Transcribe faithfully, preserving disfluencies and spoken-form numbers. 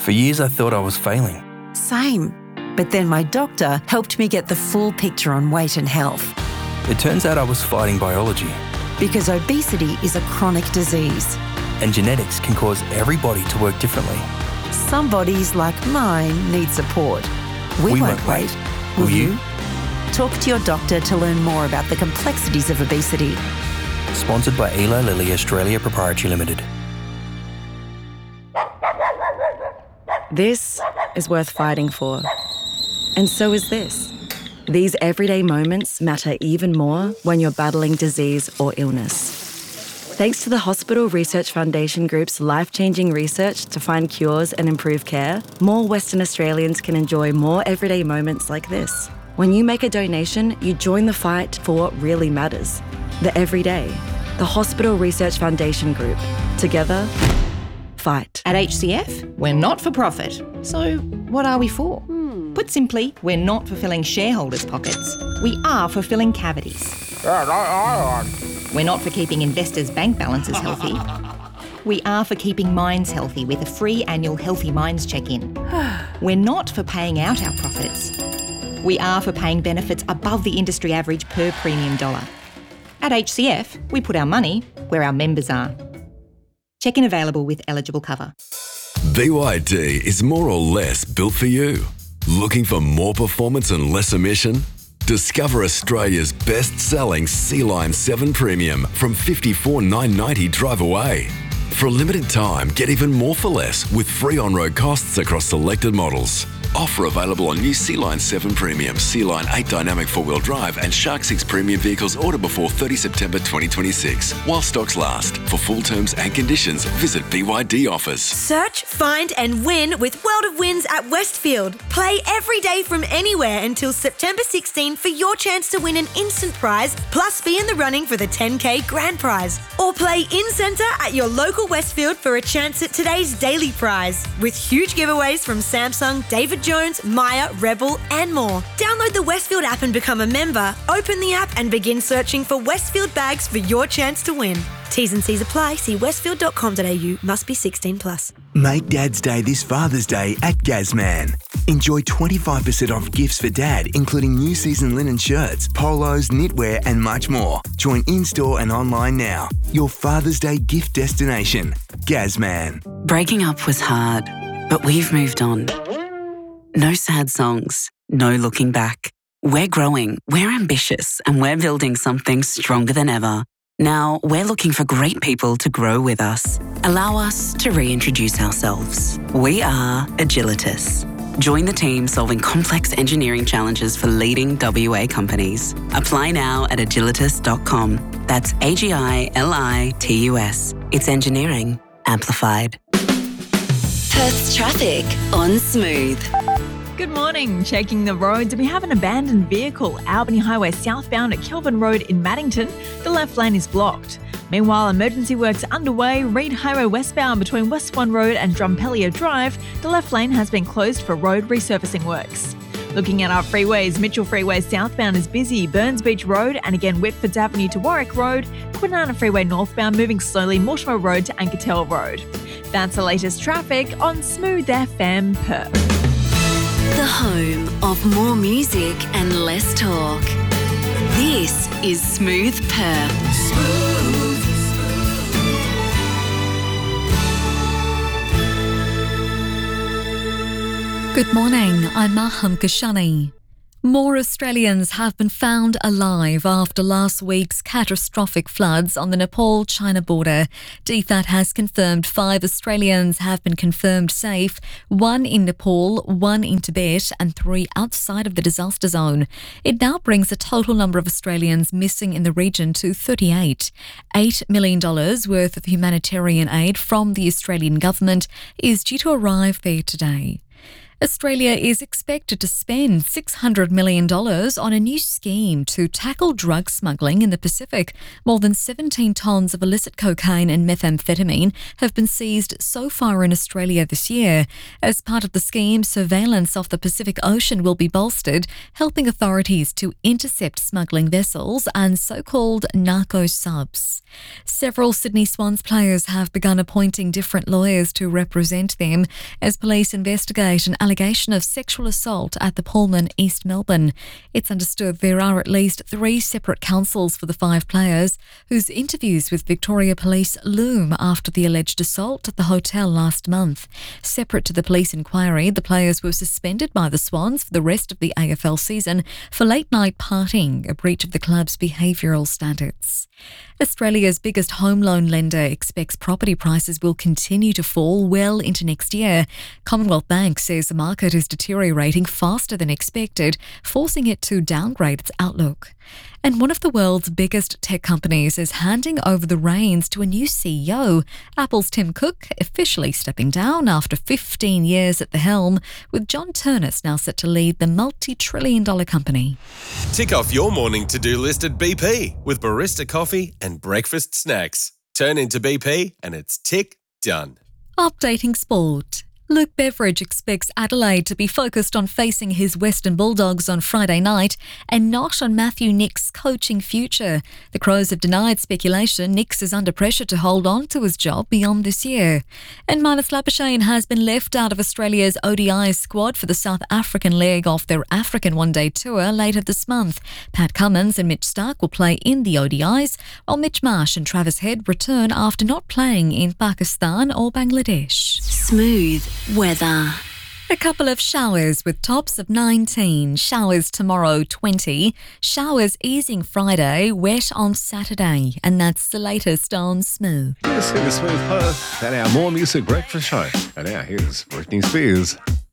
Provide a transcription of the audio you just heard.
For years I thought I was failing. Same. But then my doctor helped me get the full picture on weight and health. It turns out I was fighting biology. Because obesity is a chronic disease. And genetics can cause every body to work differently. Some bodies, like mine, need support. We, We won't, won't wait. wait. Will Will you? you? Talk to your doctor to learn more about the complexities of obesity. Sponsored by Eli Lilly Australia Proprietary Limited. This is worth fighting for. And so is this. These everyday moments matter even more when you're battling disease or illness. Thanks to the Hospital Research Foundation Group's life-changing research to find cures and improve care, more Western Australians can enjoy more everyday moments like this. When you make a donation, you join the fight for what really matters. The everyday. The Hospital Research Foundation Group. Together, fight. At H C F, we're not for profit. So what are we for? Hmm. Put simply, we're not for filling shareholders' pockets. We are for filling cavities. We're not for keeping investors' bank balances healthy. We are for keeping minds healthy with a free annual Healthy Minds check-in. We're not for paying out our profits. We are for paying benefits above the industry average per premium dollar. At H C F, we put our money where our members are. Check-in available with eligible cover. B Y D is more or less built for you. Looking for more performance and less emission? Discover Australia's best-selling Sea-Line seven Premium from fifty-four thousand nine hundred ninety dollars drive away. For a limited time, get even more for less with free on-road costs across selected models. Offer available on new Sea-Line seven Premium, Sea-Line eight Dynamic four-wheel drive and Shark six Premium vehicles ordered before thirtieth September twenty twenty-six. While stocks last. For full terms and conditions, visit B Y D offers. Search, find and win with World of Wins at Westfield. Play every day from anywhere until September sixteenth for your chance to win an instant prize, plus be in the running for the ten K grand prize. Or play in-centre at your local Westfield for a chance at today's daily prize, with huge giveaways from Samsung, David Jones, Maya, Rebel and more. Download the Westfield app and become a member. Open the app and begin searching for Westfield bags for your chance to win. T's and C's apply. See westfield dot com dot a u. Must be sixteen plus. Make Dad's Day this Father's Day at Gazman. Enjoy twenty-five percent off gifts for Dad, including new season linen shirts, polos, knitwear and much more. Join in-store and online now. Your Father's Day gift destination. Gazman. Breaking up was hard, but we've moved on. No sad songs, no looking back. We're growing, we're ambitious, and we're building something stronger than ever. Now, we're looking for great people to grow with us. Allow us to reintroduce ourselves. We are Agilitas. Join the team solving complex engineering challenges for leading W A companies. Apply now at agilitas dot com. That's A G I L I T U S. It's engineering amplified. Perth's traffic on Smooth. Good morning. Checking the roads, we have an abandoned vehicle, Albany Highway southbound at Kelvin Road in Maddington. The left lane is blocked. Meanwhile, emergency works are underway. Reed Highway westbound between West Swan Road and Drumpellier Drive. The left lane has been closed for road resurfacing works. Looking at our freeways, Mitchell Freeway southbound is busy. Burns Beach Road and again Whitfords Avenue to Warwick Road. Kwinana Freeway northbound moving slowly Mortimer Road to Ankertel Road. That's the latest traffic on Smooth F M Perth. The home of more music and less talk. This is Smooth Perth. Smooth. Good morning, I'm Maham Kashani. More Australians have been found alive after last week's catastrophic floods on the Nepal-China border. D F A T has confirmed five Australians have been confirmed safe, one in Nepal, one in Tibet and three outside of the disaster zone. It now brings the total number of Australians missing in the region to thirty-eight. eight million dollars worth of humanitarian aid from the Australian government is due to arrive there today. Australia is expected to spend six hundred million dollars on a new scheme to tackle drug smuggling in the Pacific. More than seventeen tonnes of illicit cocaine and methamphetamine have been seized so far in Australia this year. As part of the scheme, surveillance of the Pacific Ocean will be bolstered, helping authorities to intercept smuggling vessels and so-called narco subs. Several Sydney Swans players have begun appointing different lawyers to represent them as police investigate an allegation of sexual assault at the Pullman, East Melbourne. It's understood there are at least three separate counsels for the five players whose interviews with Victoria Police loom after the alleged assault at the hotel last month. Separate to the police inquiry, the players were suspended by the Swans for the rest of the A F L season for late-night partying, a breach of the club's behavioural standards. Australia's biggest home loan lender expects property prices will continue to fall well into next year. Commonwealth Bank says the market is deteriorating faster than expected, forcing it to downgrade its outlook. And one of the world's biggest tech companies is handing over the reins to a new C E O. Apple's Tim Cook officially stepping down after fifteen years at the helm, with John Ternus now set to lead the multi-trillion dollar company. Tick off your morning to-do list at B P with barista coffee and breakfast snacks. Turn into B P and it's tick done. Updating sport. Luke Beveridge expects Adelaide to be focused on facing his Western Bulldogs on Friday night and not on Matthew Nicks' coaching future. The Crows have denied speculation Nicks is under pressure to hold on to his job beyond this year. And Marnus Labuschagne has been left out of Australia's O D I squad for the South African leg of their African one-day tour later this month. Pat Cummins and Mitch Starc will play in the O D Is, while Mitch Marsh and Travis Head return after not playing in Pakistan or Bangladesh. Smooth weather. A couple of showers with tops of nineteen, showers tomorrow twenty, showers easing Friday, wet on Saturday, and that's the latest on Smooth. Yes, in the Smooth Perth, and our More Music Breakfast Show. And now here's Britney Spears.